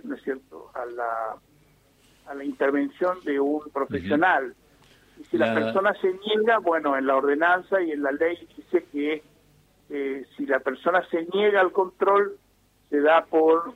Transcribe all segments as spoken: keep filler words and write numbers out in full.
¿no es cierto?, a la, a la intervención de un profesional. Uh-huh. Y si la... la persona se niega, bueno, en la ordenanza y en la ley dice que eh, si la persona se niega al control, se da por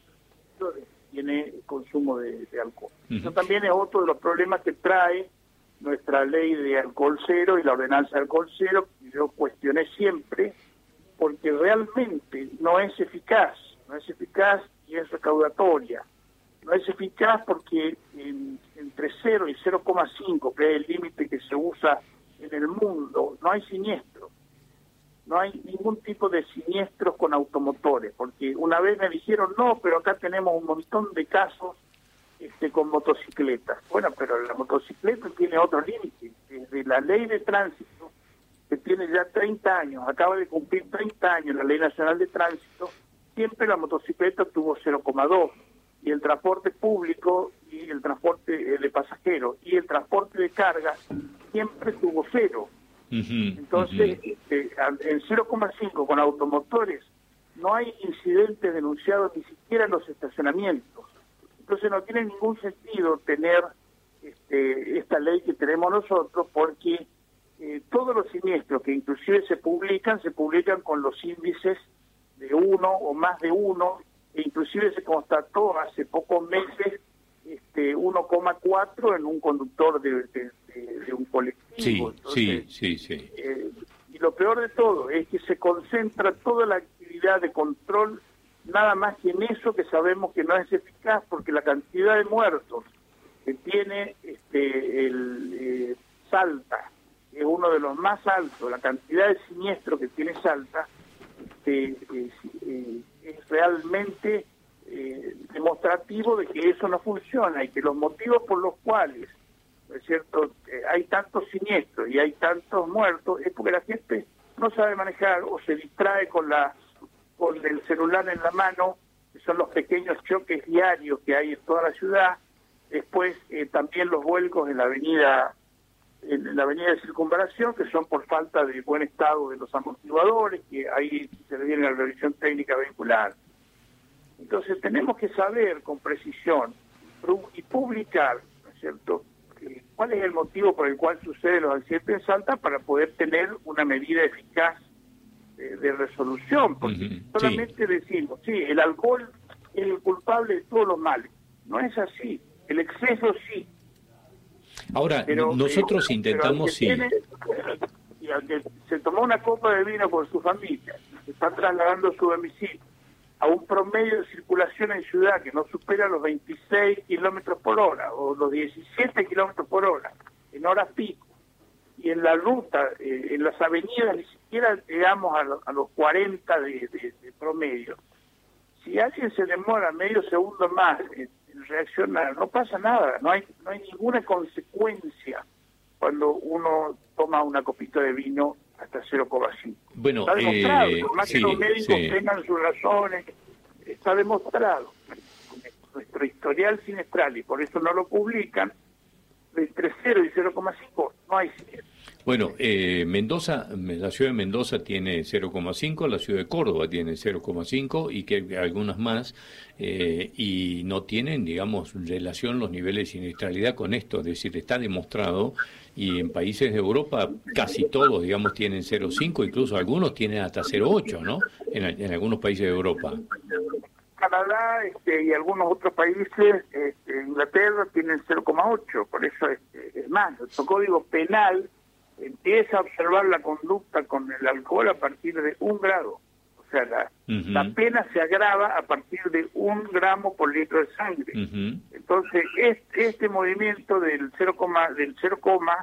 tiene consumo de, de alcohol. Uh-huh. Eso también es otro de los problemas que trae nuestra ley de alcohol cero y la ordenanza de alcohol cero, que yo cuestioné siempre, porque realmente no es eficaz, no es eficaz y es recaudatoria. No es eficaz porque en, entre cero y cero coma cinco, que es el límite que se usa en el mundo, no hay siniestro. No hay ningún tipo de siniestros con automotores, porque una vez me dijeron, no, pero acá tenemos un montón de casos este, con motocicletas. Bueno, pero la motocicleta tiene otro límite. Desde la ley de tránsito, que tiene ya treinta años, acaba de cumplir treinta años la Ley Nacional de Tránsito, siempre la motocicleta tuvo cero coma dos, y el transporte público y el transporte de pasajeros y el transporte de carga siempre tuvo cero. Uh-huh, Entonces, uh-huh. este, en cero coma cinco con automotores no hay incidentes denunciados ni siquiera en los estacionamientos. Entonces no tiene ningún sentido tener este, esta ley que tenemos nosotros, porque eh, todos los siniestros que inclusive se publican, se publican con los índices de uno o más de uno, e inclusive se constató hace pocos meses este, uno coma cuatro en un conductor de, de, de, de un colectivo. Sí, Entonces, sí, sí, sí. Eh, y lo peor de todo es que se concentra toda la actividad de control nada más que en eso, que sabemos que no es eficaz, porque la cantidad de muertos que tiene este el eh, Salta es uno de los más altos, la cantidad de siniestros que tiene Salta este, es, eh, es realmente eh, demostrativo de que eso no funciona y que los motivos por los cuales, ¿no es cierto?, eh, hay tantos siniestros y hay tantos muertos es porque la gente no sabe manejar o se distrae con la con el celular en la mano, que son los pequeños choques diarios que hay en toda la ciudad. Después eh, también los vuelcos en la avenida en la avenida de Circunvalación, que son por falta de buen estado de los amortiguadores, que ahí se le viene la revisión técnica vehicular. Entonces tenemos que saber con precisión y publicar, ¿no es cierto?, cuál es el motivo por el cual suceden los accidentes en Salta, para poder tener una medida eficaz de, de resolución, porque uh-huh. solamente sí. decimos, sí, el alcohol es el culpable de todos los males. No es así, el exceso sí. Ahora, pero, nosotros pero, intentamos, sí. Tiene, y al que se tomó una copa de vino con su familia, se está trasladando a su domicilio a un promedio de circulación en ciudad que no supera los veintiséis kilómetros por hora o los diecisiete kilómetros por hora en horas pico, y en la ruta, eh, en las avenidas ni siquiera llegamos a, lo, a los cuarenta de, de, de promedio. Si alguien se demora medio segundo más en, en reaccionar, no pasa nada, no hay no hay ninguna consecuencia cuando uno toma una copita de vino hasta cero coma cinco. Bueno, está demostrado, eh, por más sí, que los médicos sí. tengan sus razones, está demostrado. Nuestro historial sinestral, y por eso no lo publican, entre cero y cero coma cinco no hay siniestro. Bueno, eh, Mendoza, la ciudad de Mendoza tiene cero coma cinco, la ciudad de Córdoba tiene cero coma cinco y que algunas más, eh, y no tienen, digamos, relación los niveles de siniestralidad con esto, es decir, está demostrado, y en países de Europa casi todos, digamos, tienen cero coma cinco, incluso algunos tienen hasta cero coma ocho, ¿no?, en, en algunos países de Europa. Canadá este, y algunos otros países, este, Inglaterra, tienen cero coma ocho, por eso este, es más, nuestro código penal empieza a observar la conducta con el alcohol a partir de un grado. O sea, la, uh-huh. la pena se agrava a partir de un gramo por litro de sangre. Uh-huh. Entonces, este, este movimiento del cero, del cero,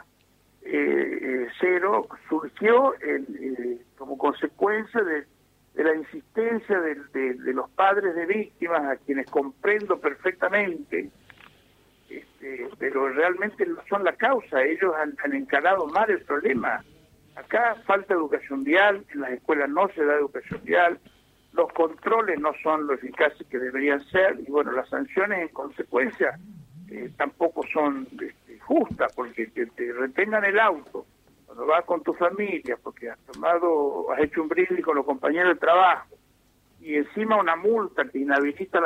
eh, cero surgió en, eh, como consecuencia de, de la insistencia de, de, de los padres de víctimas, a quienes comprendo perfectamente. Este, pero realmente no son la causa, ellos han, han encarado mal el problema. Acá falta educación vial, en las escuelas no se da educación vial, los controles no son lo eficaces que deberían ser, y bueno, las sanciones en consecuencia eh, tampoco son este, justas, porque te, te retengan el auto cuando vas con tu familia, porque has tomado, has hecho un brindis con los compañeros de trabajo, y encima una multa que inhabilita la